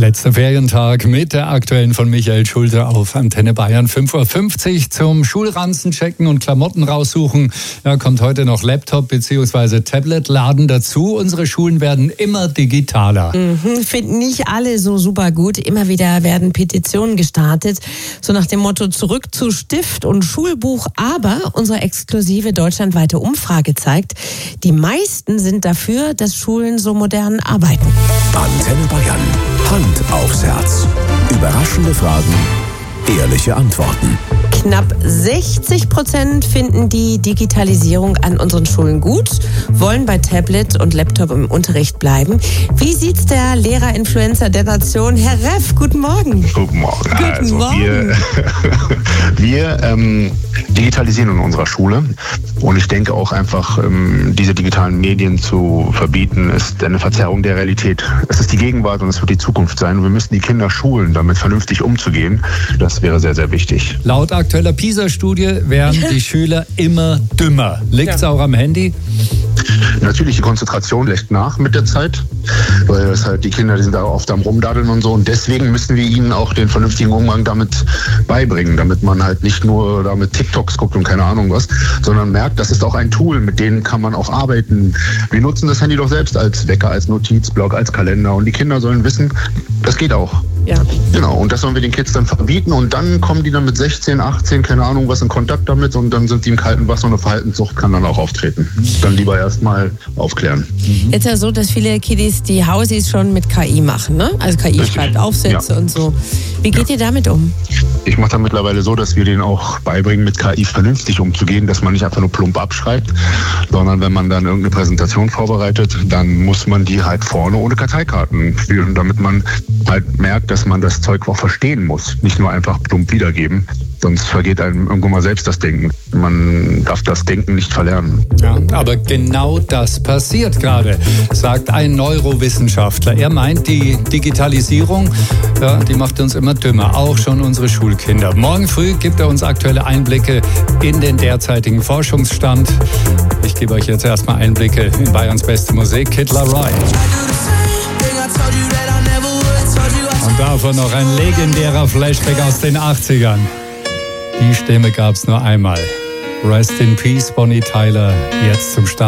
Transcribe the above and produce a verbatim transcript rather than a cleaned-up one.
Letzter Ferientag mit der aktuellen von Michael Schulte auf Antenne Bayern. fünf Uhr fünfzig zum Schulranzen checken und Klamotten raussuchen. Ja, kommt heute noch Laptop bzw. Tablet-Laden dazu. Unsere Schulen werden immer digitaler. Mhm, finden nicht alle so super gut. Immer wieder werden Petitionen gestartet. So nach dem Motto zurück zu Stift und Schulbuch. Aber unsere exklusive deutschlandweite Umfrage zeigt, die meisten sind dafür, dass Schulen so modern arbeiten. Antenne Bayern. Hand aufs Herz. Überraschende Fragen, ehrliche Antworten. Knapp sechzig Prozent finden die Digitalisierung an unseren Schulen gut, wollen bei Tablet und Laptop im Unterricht bleiben. Wie sieht's der Lehrer-Influencer der Nation, Herr Reff? Guten Morgen. Guten Morgen. Guten also Morgen. Wir, wir ähm, digitalisieren in unserer Schule und ich denke auch einfach, ähm, diese digitalen Medien zu verbieten, ist eine Verzerrung der Realität. Es ist die Gegenwart und es wird die Zukunft sein. Und wir müssen die Kinder schulen, damit vernünftig umzugehen. Das wäre sehr, sehr wichtig. Laut aktueller PISA-Studie werden die Schüler immer dümmer. Liegt's Ja. auch am Handy? Natürlich, die Konzentration lässt nach mit der Zeit, weil es halt die Kinder, die sind da oft am Rumdaddeln und so. Und deswegen müssen wir ihnen auch den vernünftigen Umgang damit beibringen, damit man halt nicht nur da mit TikToks guckt und keine Ahnung was, sondern merkt, das ist auch ein Tool, mit dem kann man auch arbeiten. Wir nutzen das Handy doch selbst als Wecker, als Notizblock, als Kalender und die Kinder sollen wissen, das geht auch. Ja. Genau, und das sollen wir den Kids dann verbieten und dann kommen die dann mit sechzehn, achtzehn, keine Ahnung was, in Kontakt damit und dann sind die im kalten Wasser und eine Verhaltenssucht kann dann auch auftreten. Dann lieber erstmal aufklären. Jetzt ja so, dass viele Kiddies die Hausis schon mit K I machen, ne? Also K I Richtig. schreibt Aufsätze Ja. und so. Wie geht ihr damit um? Ich mache da mittlerweile so, dass wir denen auch beibringen, mit K I vernünftig umzugehen, dass man nicht einfach nur plump abschreibt, sondern wenn man dann irgendeine Präsentation vorbereitet, dann muss man die halt vorne ohne Karteikarten spielen, damit man halt merkt, dass man das Zeug auch verstehen muss, nicht nur einfach plump wiedergeben, sonst vergeht einem irgendwann mal selbst das Denken. Man darf das Denken nicht verlernen. Ja, aber genau das passiert gerade, sagt ein Neurowissenschaftler. Er meint, die Digitalisierung, ja, die macht uns immer dümmer, auch schon unsere Schulkinder. Morgen früh gibt er uns aktuelle Einblicke in den derzeitigen Forschungsstand. Ich gebe euch jetzt erstmal Einblicke in Bayerns beste Musik, Kid Laroi. Und davon noch ein legendärer Flashback aus den achtzigern. Die Stimme gab's nur einmal. Rest in Peace, Bonnie Tyler, jetzt zum Start.